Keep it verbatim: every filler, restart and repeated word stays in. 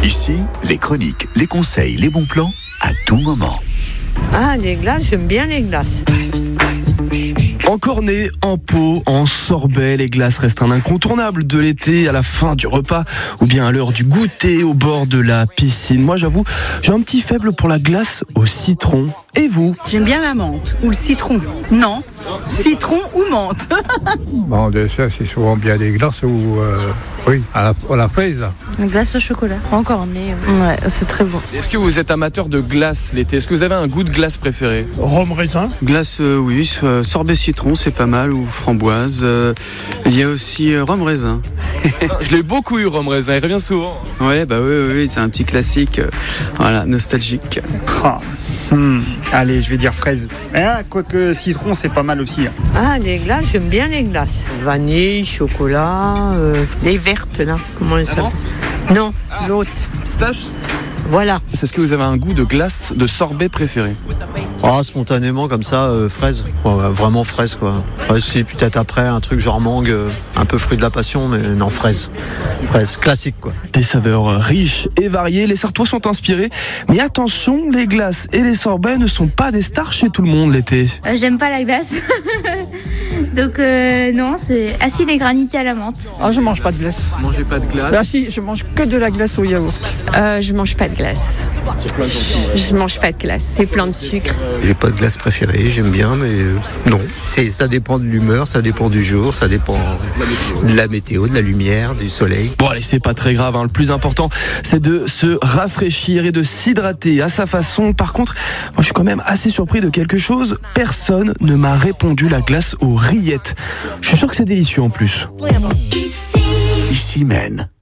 Ici, les chroniques, les conseils, les bons plans, à tout moment. Ah, les glaces, j'aime bien les glaces. En cornet, en pot, en sorbet, les glaces restent un incontournable de l'été, à la fin du repas, ou bien à l'heure du goûter au bord de la piscine. Moi, j'avoue, j'ai un petit faible pour la glace au citron. Et vous ? J'aime bien la menthe ou le citron. Non, citron ou menthe. Bon, de ça, c'est souvent bien des glaces ou, euh, oui, à la, à la fraise. Là. Une glace au chocolat, en cornet. Ouais, c'est très bon. Est-ce que vous êtes amateur de glace l'été ? Est-ce que vous avez un goût de glace préféré ? Rhum raisin. Glace, euh, oui, euh, sorbet citron, c'est pas mal, ou framboise. Euh, il y a aussi euh, rhum raisin. Je l'ai beaucoup eu, rhum raisin, il revient souvent. Ouais, bah oui, oui, oui, c'est un petit classique, euh, voilà, nostalgique. Ah. Hmm. Allez, je vais dire fraise. Ah, quoique citron, c'est pas mal aussi. Hein. Ah, les glaces, j'aime bien les glaces. Vanille, chocolat, euh, les vertes là. Comment elles s'appellent ? Non, ah, l'autre. Pistache ? Voilà. Est-ce que vous avez un goût de glace, de sorbet préféré ? Ah, spontanément comme ça, euh, fraise. Ouais, vraiment fraise quoi. Ouais, si peut-être après un truc genre mangue, euh, un peu fruit de la passion, mais non, fraise. Fraise, classique quoi. Des saveurs riches et variées, les Sartois sont inspirés. Mais attention, les glaces et les sorbets ne sont pas des stars chez tout le monde l'été. Euh, j'aime pas la glace. Donc euh, non, c'est acide et granité à la menthe. Oh, je mange pas de glace. Vous mangez pas de glace ? Ah si, je mange que de la glace au yaourt. Euh, je mange pas de glace. Je mange pas de glace, c'est plein de sucre. J'ai pas de glace préférée, j'aime bien, mais euh, non. C'est, ça dépend de l'humeur, ça dépend du jour, ça dépend de la météo, de la lumière, du soleil. Bon allez, c'est pas très grave, hein. Le plus important, c'est de se rafraîchir et de s'hydrater à sa façon. Par contre, moi, je suis quand même assez surpris de quelque chose. Personne ne m'a répondu la glace aux rillettes. Je suis sûr que c'est délicieux en plus. Ici mène.